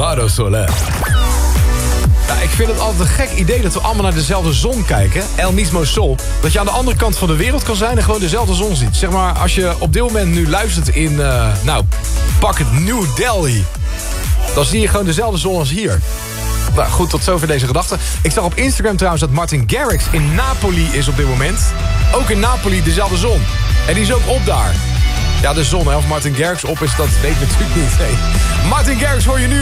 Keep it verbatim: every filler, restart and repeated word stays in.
Faro Soler. Ja, ik vind het altijd een gek idee dat we allemaal naar dezelfde zon kijken. El mismo sol. Dat je aan de andere kant van de wereld kan zijn en gewoon dezelfde zon ziet. Zeg maar, als je op dit moment nu luistert in, uh, nou, pak het New Delhi. Dan zie je gewoon dezelfde zon als hier. Nou goed, tot zover deze gedachte. Ik zag op Instagram trouwens dat Martin Garrix in Napoli is op dit moment. Ook in Napoli dezelfde zon. En die is ook op daar. Ja, de zon, hè. Of Martin Garrix op is, dat weet ik natuurlijk niet. Hey. Martin Garrix hoor je nu